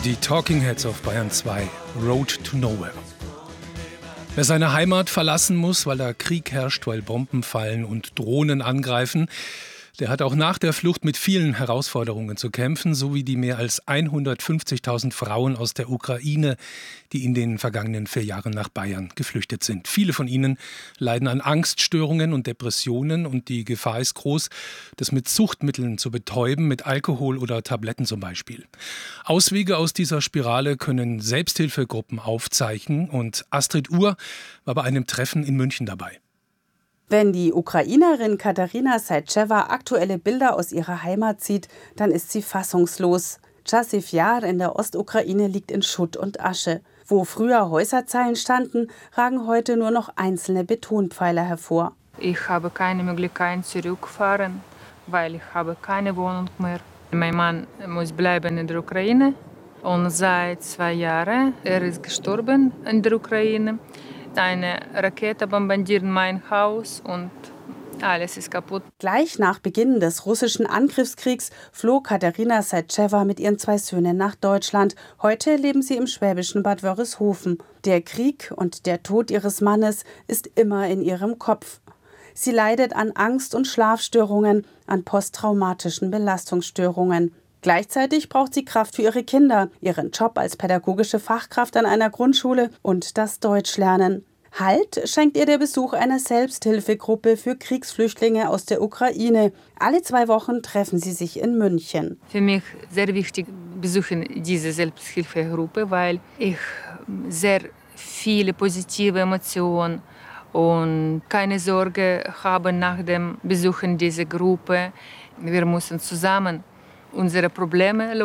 Die Talking Heads auf Bayern 2, Road to Nowhere. Wer seine Heimat verlassen muss, weil da Krieg herrscht, weil Bomben fallen und Drohnen angreifen, der hat auch nach der Flucht mit vielen Herausforderungen zu kämpfen, so wie die mehr als 150.000 Frauen aus der Ukraine, die in den vergangenen 4 Jahren nach Bayern geflüchtet sind. Viele von ihnen leiden an Angststörungen und Depressionen und die Gefahr ist groß, das mit Suchtmitteln zu betäuben, mit Alkohol oder Tabletten zum Beispiel. Auswege aus dieser Spirale können Selbsthilfegruppen aufzeichnen und Astrid Uhr war bei einem Treffen in München dabei. Wenn die Ukrainerin Katarina Sajcewa aktuelle Bilder aus ihrer Heimat sieht, dann ist sie fassungslos. Chasiv Yar in der Ostukraine liegt in Schutt und Asche. Wo früher Häuserzeilen standen, ragen heute nur noch einzelne Betonpfeiler hervor. Ich habe keine Möglichkeit zurückfahren, weil ich habe keine Wohnung mehr. Mein Mann muss bleiben in der Ukraine und seit 2 Jahren er ist gestorben in der Ukraine. Eine Rakete bombardiert mein Haus und alles ist kaputt. Gleich nach Beginn des russischen Angriffskriegs floh Katarina Sajcewa mit ihren 2 Söhnen nach Deutschland. Heute leben sie im schwäbischen Bad Wörishofen. Der Krieg und der Tod ihres Mannes ist immer in ihrem Kopf. Sie leidet an Angst- und Schlafstörungen, an posttraumatischen Belastungsstörungen. Gleichzeitig braucht sie Kraft für ihre Kinder, ihren Job als pädagogische Fachkraft an einer Grundschule und das Deutschlernen. Halt schenkt ihr der Besuch einer Selbsthilfegruppe für Kriegsflüchtlinge aus der Ukraine. Alle 2 Wochen treffen sie sich in München. Für mich sehr wichtig besuchen diese Selbsthilfegruppe, weil ich sehr viele positive Emotionen und keine Sorge habe nach dem Besuchen dieser Gruppe. Wir müssen zusammen unsere Probleme